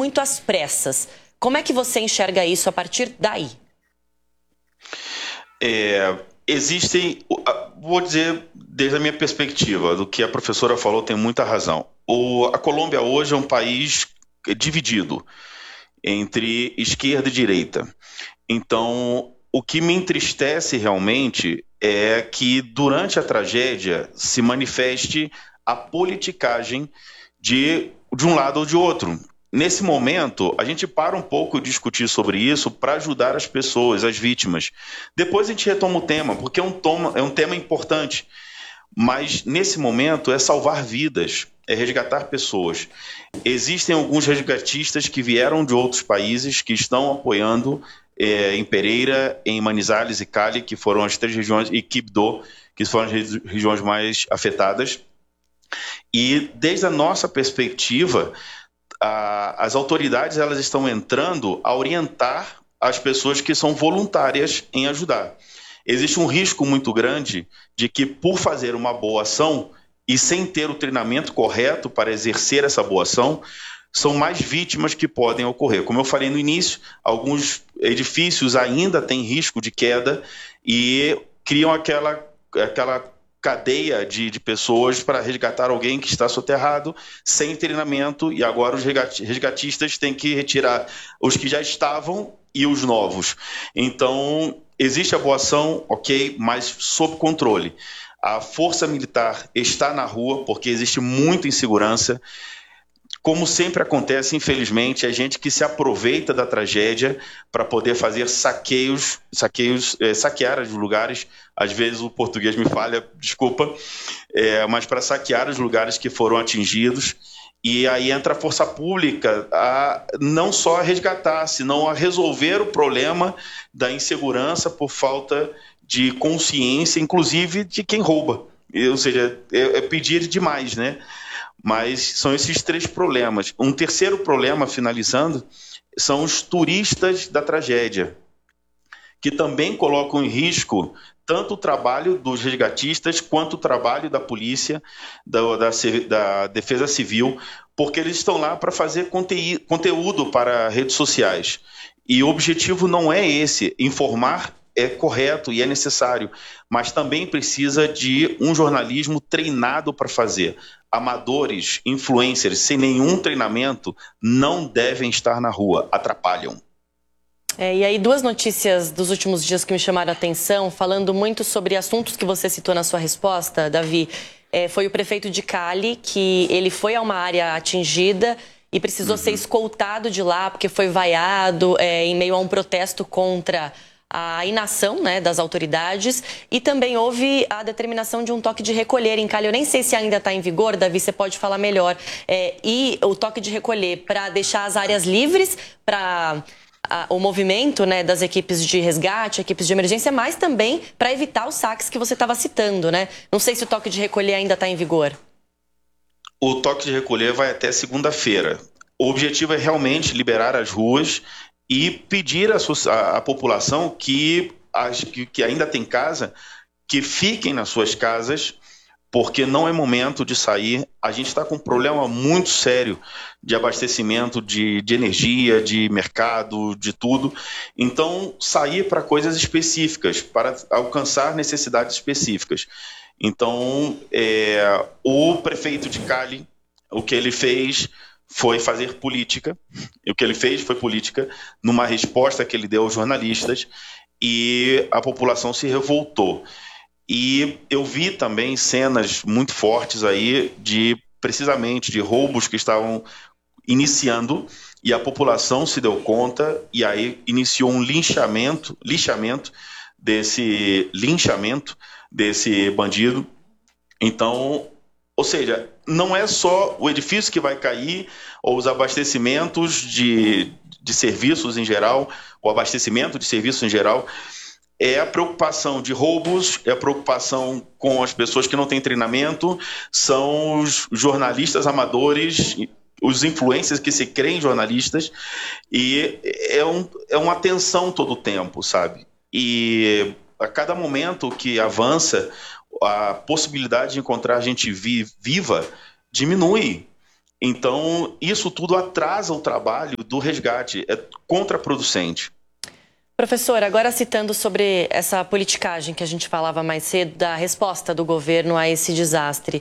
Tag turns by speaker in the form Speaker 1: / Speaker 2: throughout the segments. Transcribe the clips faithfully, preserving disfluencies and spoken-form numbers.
Speaker 1: muito às pressas. Como é que você enxerga isso a partir daí?
Speaker 2: É, existem, vou dizer desde a minha perspectiva, do que a professora falou tem muita razão. O, a Colômbia hoje é um país dividido entre esquerda e direita. Então, o que me entristece realmente é que durante a tragédia se manifeste a politicagem de, de um lado ou de outro. Nesse momento, a gente para um pouco de discutir sobre isso para ajudar as pessoas, as vítimas. Depois a gente retoma o tema, porque é um, toma, é um tema importante. Mas, nesse momento, é salvar vidas, é resgatar pessoas. Existem alguns resgatistas que vieram de outros países que estão apoiando é, em Pereira, em Manizales e Cali, que foram as três regiões, e Quibdó, que foram as regiões mais afetadas. E, desde a nossa perspectiva, a, as autoridades elas estão entrando a orientar as pessoas que são voluntárias em ajudar. Existe um risco muito grande de que, por fazer uma boa ação e sem ter o treinamento correto para exercer essa boa ação, são mais vítimas que podem ocorrer. Como eu falei no início, alguns edifícios ainda têm risco de queda e criam aquela, aquela cadeia de, de pessoas para resgatar alguém que está soterrado sem treinamento, e agora os resgatistas têm que retirar os que já estavam e os novos. Então, existe a boa ação, ok, mas sob controle. A força militar está na rua porque existe muita insegurança. Como sempre acontece, infelizmente, é gente que se aproveita da tragédia para poder fazer saqueios, saqueios é, saquear os lugares. Às vezes o português me falha, desculpa, é, mas para saquear os lugares que foram atingidos. E aí entra a força pública a não só a resgatar, senão a resolver o problema da insegurança por falta de consciência, inclusive de quem rouba. Ou seja, é, é pedir demais, né? Mas são esses três problemas. Um terceiro problema, finalizando, são os turistas da tragédia, que também colocam em risco tanto o trabalho dos resgatistas quanto o trabalho da polícia, da, da, da Defesa Civil, porque eles estão lá para fazer conte- conteúdo para redes sociais. E o objetivo não é esse, informar é correto e é necessário, mas também precisa de um jornalismo treinado para fazer. Amadores, influencers, sem nenhum treinamento, não devem estar na rua, atrapalham.
Speaker 1: É, e aí, duas notícias dos últimos dias que me chamaram a atenção, falando muito sobre assuntos que você citou na sua resposta, Davi. É, foi o prefeito de Cali, que ele foi a uma área atingida e precisou uhum. ser escoltado de lá, porque foi vaiado é, em meio a um protesto contra a inação, né, das autoridades, e também houve a determinação de um toque de recolher em Cali. Eu nem sei se ainda está em vigor, Davi, você pode falar melhor. É, e o toque de recolher para deixar as áreas livres para o movimento, né, das equipes de resgate, equipes de emergência, mas também para evitar os saques que você estava citando, né? Não sei se o toque de recolher ainda está em vigor.
Speaker 2: O toque de recolher vai até segunda-feira. O objetivo é realmente liberar as ruas e pedir à população que, as, que, que ainda tem casa, que fiquem nas suas casas, porque não é momento de sair. A gente está com um problema muito sério de abastecimento de, de energia, de mercado, de tudo. Então, sair para coisas específicas, para alcançar necessidades específicas. Então, é, o prefeito de Cali, o que ele fez foi fazer política, e o que ele fez foi política, numa resposta que ele deu aos jornalistas, e a população se revoltou. E eu vi também cenas muito fortes aí de, precisamente, de roubos que estavam iniciando, e a população se deu conta, e aí iniciou um linchamento, linchamento desse linchamento desse bandido. Então, ou seja, não é só o edifício que vai cair, ou os abastecimentos de, de serviços em geral, o abastecimento de serviços em geral, é a preocupação de roubos, é a preocupação com as pessoas que não têm treinamento, são os jornalistas amadores, os influencers que se creem jornalistas, e é, um, é uma tensão todo o tempo, sabe? E a cada momento que avança, a possibilidade de encontrar gente vi- viva diminui. Então, isso tudo atrasa o trabalho do resgate. É contraproducente.
Speaker 1: Professor, agora citando sobre essa politicagem que a gente falava mais cedo, da resposta do governo a esse desastre.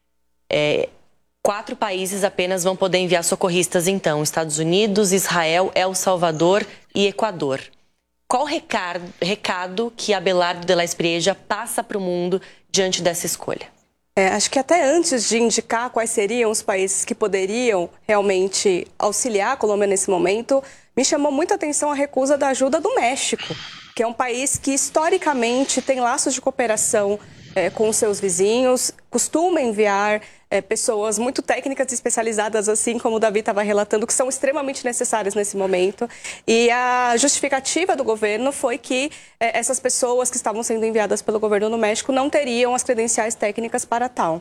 Speaker 1: É, quatro países apenas vão poder enviar socorristas, então: Estados Unidos, Israel, El Salvador e Equador. Qual recado, recado que Abelardo de la Espriella passa para o mundo diante dessa escolha?
Speaker 3: É, acho que até antes de indicar quais seriam os países que poderiam realmente auxiliar a Colômbia nesse momento, me chamou muita atenção a recusa da ajuda do México, que é um país que historicamente tem laços de cooperação é, com os seus vizinhos, costuma enviar é, pessoas muito técnicas e especializadas, assim como o Davi estava relatando, que são extremamente necessárias nesse momento. E a justificativa do governo foi que é, essas pessoas que estavam sendo enviadas pelo governo do México não teriam as credenciais técnicas para tal.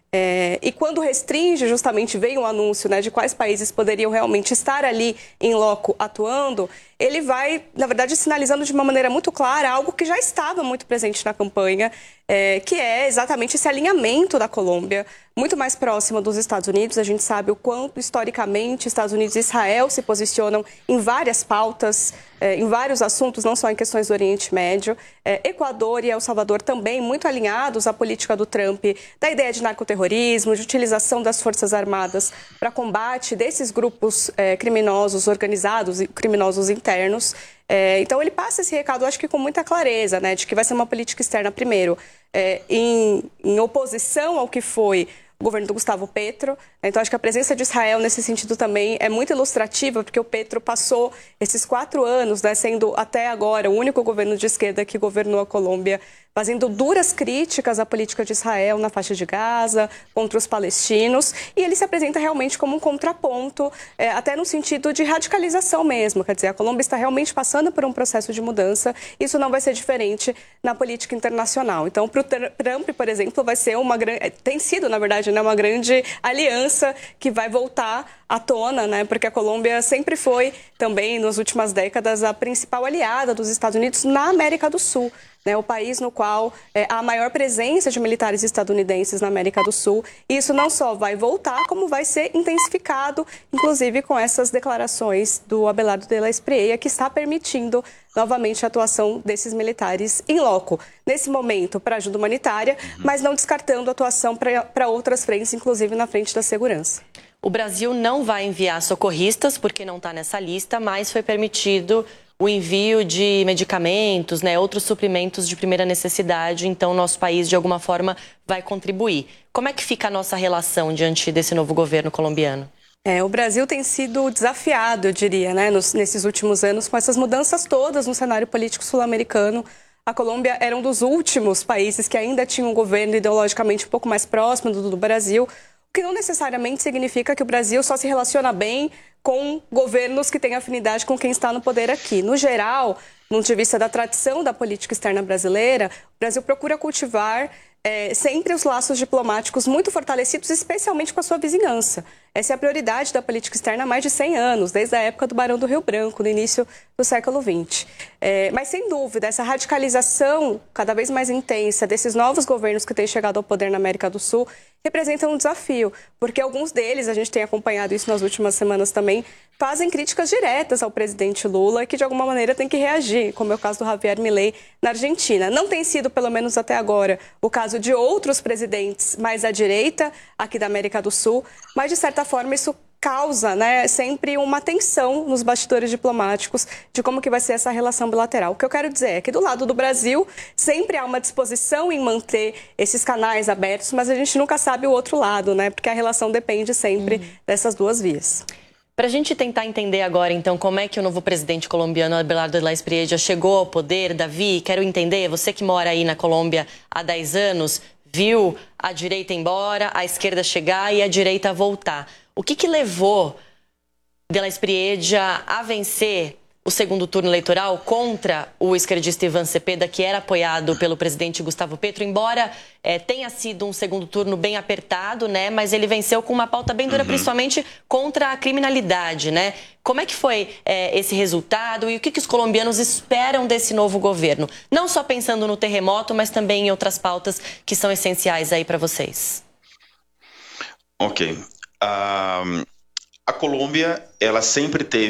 Speaker 3: É, e quando restringe, justamente veio um anúncio, né, de quais países poderiam realmente estar ali em loco atuando, ele vai, na verdade, sinalizando de uma maneira muito clara algo que já estava muito presente na campanha, é, que é exatamente esse alinhamento da Colômbia muito mais próxima dos Estados Unidos. A gente sabe o quanto, historicamente, Estados Unidos e Israel se posicionam em várias pautas, é, em vários assuntos, não só em questões do Oriente Médio. É, Equador e El Salvador também muito alinhados à política do Trump, da ideia de narcoterrorismo, de utilização das Forças Armadas para combate desses grupos é, criminosos organizados e criminosos internos. É, então ele passa esse recado, acho que com muita clareza, né, de que vai ser uma política externa, primeiro, é, em, em oposição ao que foi o governo do Gustavo Petro. Então, acho que a presença de Israel nesse sentido também é muito ilustrativa, porque o Petro passou esses quatro anos, né, sendo até agora o único governo de esquerda que governou a Colômbia, fazendo duras críticas à política de Israel na faixa de Gaza, contra os palestinos, e ele se apresenta realmente como um contraponto, é, até no sentido de radicalização mesmo. Quer dizer, a Colômbia está realmente passando por um processo de mudança, isso não vai ser diferente na política internacional. Então, para o Trump, por exemplo, vai ser uma grande, tem sido, na verdade, né, uma grande aliança que vai voltar à tona, né, porque a Colômbia sempre foi também, nas últimas décadas, a principal aliada dos Estados Unidos na América do Sul. Né, o país no qual é, há a maior presença de militares estadunidenses na América do Sul. E isso não só vai voltar, como vai ser intensificado, inclusive com essas declarações do Abelardo de la Espriella, que está permitindo novamente a atuação desses militares em loco. Nesse momento, para ajuda humanitária, mas não descartando a atuação para outras frentes, inclusive na frente da segurança.
Speaker 1: O Brasil não vai enviar socorristas, porque não está nessa lista, mas foi permitido o envio de medicamentos, né, outros suprimentos de primeira necessidade. Então, nosso país, de alguma forma, vai contribuir. Como é que fica a nossa relação diante desse novo governo colombiano?
Speaker 3: É, o Brasil tem sido desafiado, eu diria, né, nos, nesses últimos anos, com essas mudanças todas no cenário político sul-americano. A Colômbia era um dos últimos países que ainda tinha um governo ideologicamente um pouco mais próximo do, do Brasil, o que não necessariamente significa que o Brasil só se relaciona bem com governos que têm afinidade com quem está no poder aqui. No geral, do ponto de vista da tradição da política externa brasileira, o Brasil procura cultivar é, sempre os laços diplomáticos muito fortalecidos, especialmente com a sua vizinhança. Essa é a prioridade da política externa há mais de cem anos, desde a época do Barão do Rio Branco, no início do século vinte. É, mas, sem dúvida, essa radicalização cada vez mais intensa desses novos governos que têm chegado ao poder na América do Sul representa um desafio, porque alguns deles, a gente tem acompanhado isso nas últimas semanas também, fazem críticas diretas ao presidente Lula, que de alguma maneira tem que reagir, como é o caso do Javier Milei na Argentina. Não tem sido, pelo menos até agora, o caso de outros presidentes mais à direita aqui da América do Sul, mas de certa forma isso causa, né, sempre uma tensão nos bastidores diplomáticos de como que vai ser essa relação bilateral. O que eu quero dizer é que do lado do Brasil sempre há uma disposição em manter esses canais abertos, mas a gente nunca sabe o outro lado, né, porque a relação depende sempre uhum. dessas duas vias.
Speaker 1: Para a gente tentar entender agora, então, como é que o novo presidente colombiano, Abelardo de la Espriella, chegou ao poder, Davi, quero entender, você que mora aí na Colômbia há dez anos, viu a direita embora, a esquerda chegar e a direita voltar. O que que levou de la Espriella a vencer o segundo turno eleitoral contra o esquerdista Iván Cepeda, que era apoiado pelo presidente Gustavo Petro, embora é, tenha sido um segundo turno bem apertado, né? Mas ele venceu com uma pauta bem dura, uhum. principalmente contra a criminalidade, né? Como é que foi é, esse resultado e o que, que os colombianos esperam desse novo governo? Não só pensando no terremoto, mas também em outras pautas que são essenciais aí para vocês.
Speaker 2: Ok. Um, a Colômbia, ela sempre teve